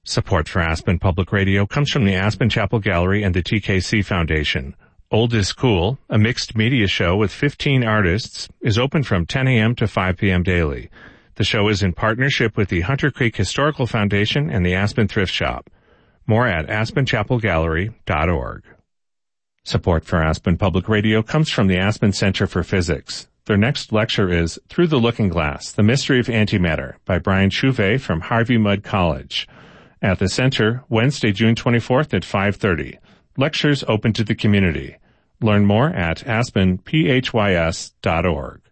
Support for Aspen Public Radio comes from the Aspen Chapel Gallery and the TKC Foundation. Old is Cool, a mixed media show with 15 artists, is open from 10 a.m. to 5 p.m. daily. The show is in partnership with the Hunter Creek Historical Foundation and the Aspen Thrift Shop. More at aspenchapelgallery.org. Support for Aspen Public Radio comes from the Aspen Center for Physics. Their next lecture is Through the Looking Glass, The Mystery of Antimatter by Brian Chouvet from Harvey Mudd College. At the Center, Wednesday, June 24th at 5:30. Lectures open to the community. Learn more at aspenphys.org.